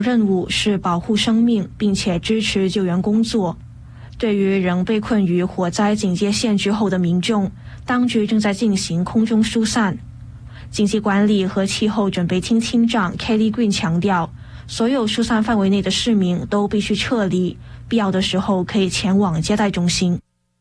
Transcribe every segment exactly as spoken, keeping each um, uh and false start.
任务是保护生命，并且支持救援工作。对于仍被困于火灾警戒线之后的民众，当局正在进行空中疏散。经济管理和气候准备厅厅长 Kelly Green 强调，所有疏散范围内的市民都必须撤离，必要的时候可以前往接待中心。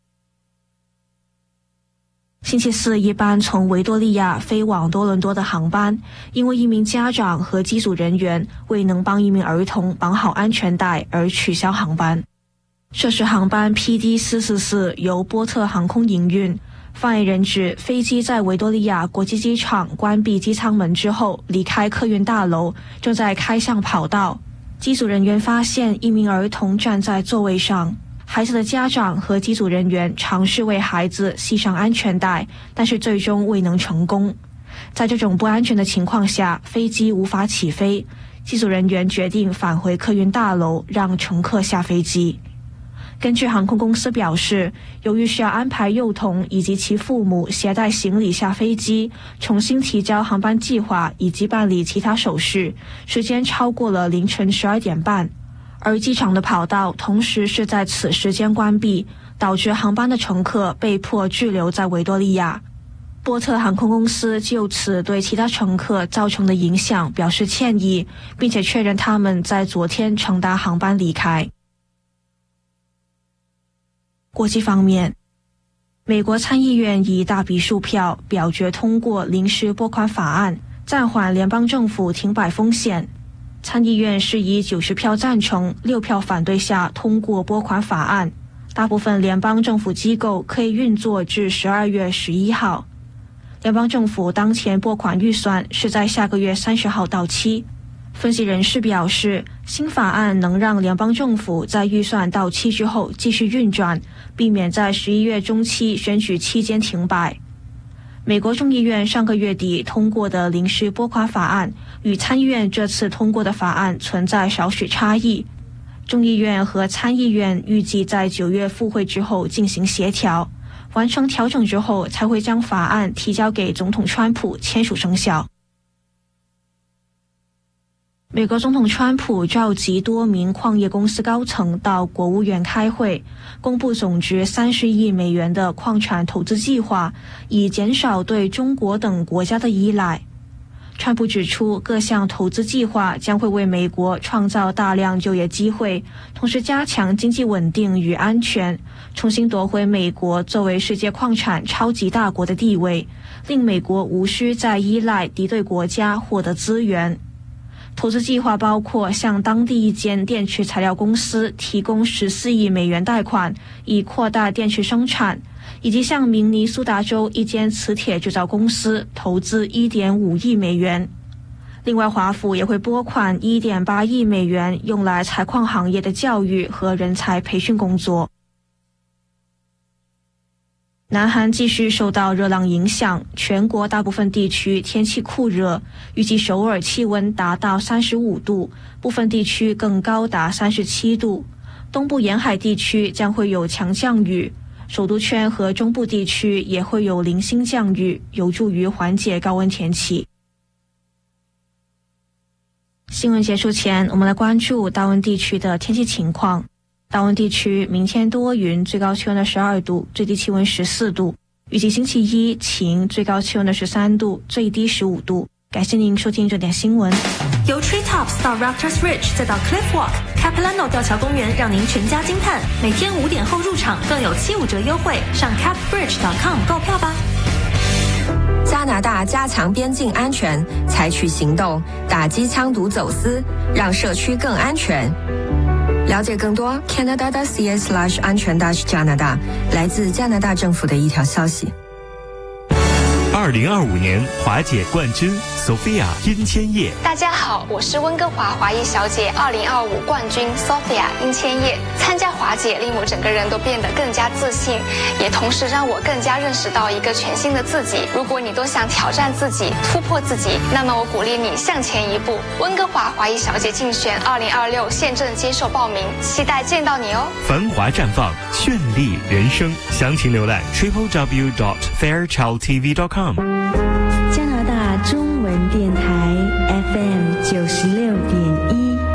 星期四，一班从维多利亚飞往多伦多的航班，因为一名家长和机组人员未能帮一名儿童绑好安全带而取消航班。涉事航班 P D 四四四 由波特航空营运。发言人指，飞机在维多利亚国际机场关闭机舱门之后离开客运大楼，正在开向跑道。机组人员发现一名儿童站在座位上，孩子的家长和机组人员尝试为孩子系上安全带，但是最终未能成功。在这种不安全的情况下，飞机无法起飞，机组人员决定返回客运大楼，让乘客下飞机。根据航空公司表示，由于需要安排幼童以及其父母携带行李下飞机，重新提交航班计划以及办理其他手续，时间超过了凌晨十二点半。而机场的跑道同时是在此时间关闭，导致航班的乘客被迫滞留在维多利亚。波特航空公司就此对其他乘客造成的影响表示歉意，并且确认他们在昨天乘搭航班离开。国际方面，美国参议院以大比数票表决通过临时拨款法案，暂缓联邦政府停摆风险。参议院是以九十票赞成、六票反对下通过拨款法案，大部分联邦政府机构可以运作至十二月十一号。联邦政府当前拨款预算是在下个月三十号到期。分析人士表示，新法案能让联邦政府在预算到期之后继续运转，避免在十一月中期选举期间停摆。美国众议院上个月底通过的临时拨款法案与参议院这次通过的法案存在少许差异。众议院和参议院预计在九月复会之后进行协调，完成调整之后才会将法案提交给总统川普签署生效。美国总统川普召集多名矿业公司高层到国务院开会，公布总值三十亿美元的矿产投资计划，以减少对中国等国家的依赖。川普指出，各项投资计划将会为美国创造大量就业机会，同时加强经济稳定与安全，重新夺回美国作为世界矿产超级大国的地位，令美国无需再依赖敌对国家获得资源。投资计划包括向当地一间电池材料公司提供十四亿美元贷款，以扩大电池生产，以及向明尼苏达州一间磁铁制造公司投资 一点五亿美元。另外，华府也会拨款 一点八亿美元用来采矿行业的教育和人才培训工作。南韩继续受到热浪影响，全国大部分地区天气酷热，预计首尔气温达到三十五度，部分地区更高达三十七度。东部沿海地区将会有强降雨，首都圈和中部地区也会有零星降雨，有助于缓解高温天气。新闻结束前，我们来关注大温地区的天气情况。大温地区明天多云，最高气温的十二度，最低气温十四度。预计星期一晴，最高气温的十三度，最低十五度。感谢您收听这点新闻。 由 Treetops 到 Raptors Ridge 再到 Cliff Walk，Capilano 吊桥公园让您全家惊叹。每天五点后入场更有七五折优惠，上 cap bridge dot com 购票吧。 加拿大加强边境安全，采取行动打击枪毒走私，让社区更安全。了解更多 Canada.ca slash 安全 dash 加拿大，来自加拿大政府的一条消息。 二零二五年华姐冠军 Sophia 殷千叶。 大家好，我是温哥华华裔小姐二零二五冠军 Sophia 殷千叶。参加华姐令我整个人都变得更加自信，也同时让我更加认识到一个全新的自己。如果你都想挑战自己、突破自己，那么我鼓励你向前一步。温哥华华裔小姐竞选二零二六现正接受报名，期待见到你哦。 繁华绽放，绚丽人生，详情浏览 triple w dot fairchild t v dot com。 加拿大中文电台 F M 九十六点